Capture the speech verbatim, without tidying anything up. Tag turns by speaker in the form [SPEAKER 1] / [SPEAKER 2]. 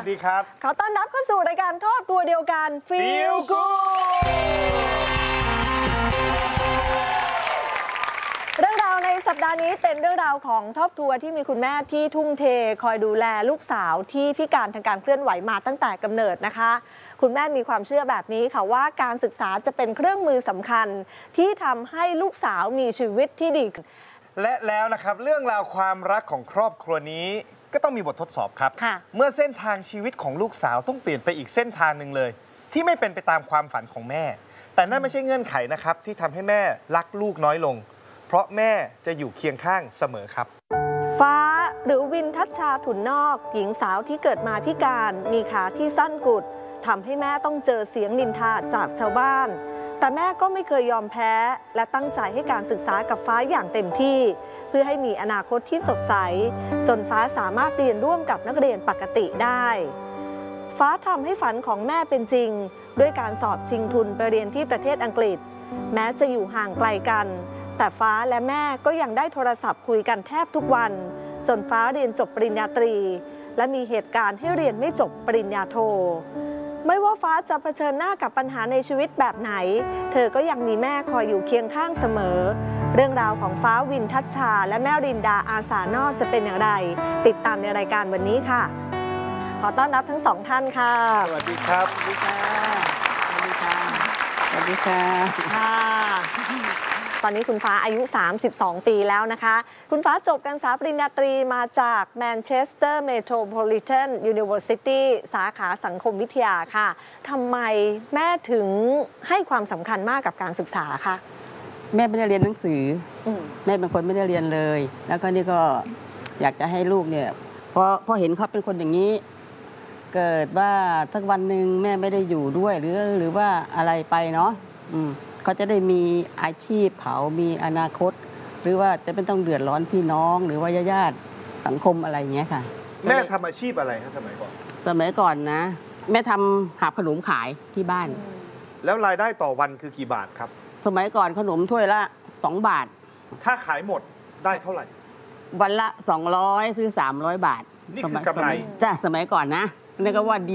[SPEAKER 1] ดีครับ
[SPEAKER 2] ขอต้อนรับเข้าสู่รายการทอดตัวเดียวกัน Feel Good เรื่องราวในสัปดาห์นี้เป็นเรื่องราวของครอบครัวที่มีคุณแม่ที่ทุ่มเทคอยดูแลลูกสาวที่พิการทางการเคลื่อนไหวมาตั้งแต่กำเนิดนะคะคุณแม่มีความเชื่อแบบนี้ค่ะว่าการศึกษาจะเป็นเครื่องมือสำคัญที่ทำให้ลูกสาวมีชีวิตที่ดี
[SPEAKER 1] และแล้วนะครับเรื่องราวความรักของครอบครัวนี้ก็ต้องมีบททดสอบครับเมื่อเส้นทางชีวิตของลูกสาวต้องเปลี่ยนไปอีกเส้นทางหนึ่งเลยที่ไม่เป็นไปตามความฝันของแม่แต่นั่นไม่ใช่เงื่อนไขนะครับที่ทำให้แม่รักลูกน้อยลงเพราะแม่จะอยู่เคียงข้างเสมอครับ
[SPEAKER 2] ฟ้าหรือวินทัชชาถุนนอกหญิงสาวที่เกิดมาพิการมีขาที่สั้นกุดทำให้แม่ต้องเจอเสียงนินทาจากชาวบ้านแต่แม่ก็ไม่เคยยอมแพ้และตั้งใจให้การศึกษากับฟ้าอย่างเต็มที่เพื่อให้มีอนาคตที่สดใสจนฟ้าสามารถเรียนร่วมกับนักเรียนปกติได้ฟ้าทำให้ฝันของแม่เป็นจริงด้วยการสอบชิงทุนไปเรียนที่ประเทศอังกฤษแม้จะอยู่ห่างไกลกันแต่ฟ้าและแม่ก็ยังได้โทรศัพท์คุยกันแทบทุกวันจนฟ้าเรียนจบปริญญาตรีและมีเหตุการณ์ให้เรียนไม่จบปริญญาโทไม่ว่าฟ้าจะเผชิญหน้ากับปัญหาในชีวิตแบบไหนเธอก็ยังมีแม่คอยอยู่เคียงข้างเสมอเรื่องราวของฟ้าวินทัชชาและแม่รินดาอาสานอกจะเป็นอย่างไรติดตามในรายการวันนี้ค่ะขอต้อนรับทั้งสองท่านค่ะ
[SPEAKER 1] สวัสดีครับ
[SPEAKER 2] สวัสดีค่ะสวัสดีค่ะสวัสดีค่ะค่ะตอนนี้คุณฟ้าอายุสามสิบสองปีแล้วนะคะคุณฟ้าจบการศึกษาปริญญาตรีมาจาก Manchester Metropolitan University สาขาสังคมวิทยาค่ะทำไมแม่ถึงให้ความสำคัญมากกับการศึกษาคะ
[SPEAKER 3] แม่ไม่ได้เรียนหนังสือแม่เป็นคนไม่ได้เรียนเลยแล้วก็นี่ก็อยากจะให้ลูกเนี่ยพอพอเห็นเขาเป็นคนอย่างนี้เกิดว่าสักวันหนึ่งแม่ไม่ได้อยู่ด้วยหรือหรือว่าอะไรไปเนาะเขาจะได้มีอาชีพเขามีอนาคตหรือว่าจะไม่ต้องเดือดร้อนพี่น้องหรือว่าญาติสังคมอะไรอย่างเงี้ยค่ะ
[SPEAKER 1] แม่ทำอาชีพอะไรครับสมัยก่อน
[SPEAKER 3] สมัยก่อนนะแม่ทำหาบขนมขายที่บ้าน
[SPEAKER 1] แล้วรายได้ต่อวันคือกี่บาทครับ
[SPEAKER 3] สมัยก่อนขนมถ้วยละสองบาท
[SPEAKER 1] ถ้าขายหมดได้เท่าไหร่
[SPEAKER 3] วันละสองร้อยซื้อสามร้อยบาท
[SPEAKER 1] นี่คือกำไร
[SPEAKER 3] จ้ะสมัยก่อนนะนี่ก็ว่าดี